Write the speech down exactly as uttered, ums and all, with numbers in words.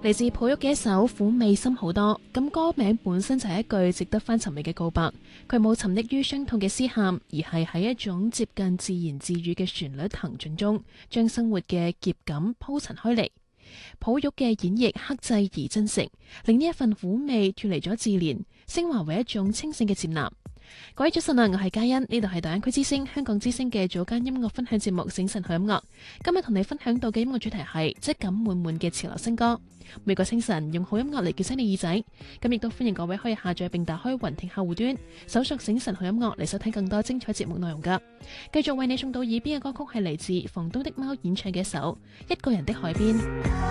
嚟自抱玉嘅一首苦味深好多，咁歌名本身就係一句值得翻尋味嘅告白。佢冇沉溺於傷痛嘅嘶喊，而係喺一種接近自言自語嘅旋律行進中，將生活嘅澀感鋪陳開嚟。抱玉嘅演繹克制而真誠，令呢一份苦味脫離咗自憐，升華為一種清醒嘅接納。各位早晨啊，我係嘉欣，呢度係大灣區之聲香港之聲嘅早間音樂分享節目《醒晨好音樂》。今日同你分享到嘅音樂主題係質感滿滿嘅潮流新歌。每個清晨用好音樂嚟叫醒你耳仔，咁亦都歡迎各位可以下載並打開雲聽客戶端，搜索醒晨好音樂嚟收聽更多精彩節目內容噶。繼續為你送到耳邊嘅歌曲係嚟自房東的貓演唱嘅一首《一個人的海邊》。